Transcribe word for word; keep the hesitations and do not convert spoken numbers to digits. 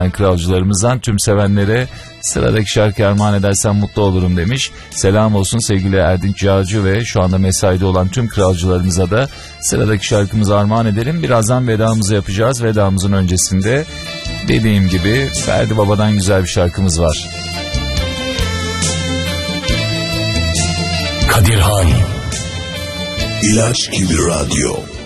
kralcılarımızdan tüm sevenlere sıradaki şarkı armağan edersen mutlu olurum demiş. Selam olsun sevgili Erdinç Yağcı ve şu anda mesaide olan tüm kralcılarımıza da sıradaki şarkımızı armağan edelim. Birazdan vedamızı yapacağız. Vedamızın öncesinde dediğim gibi Ferdi Baba'dan güzel bir şarkımız var. Kadirhan İlaç gibi radyo.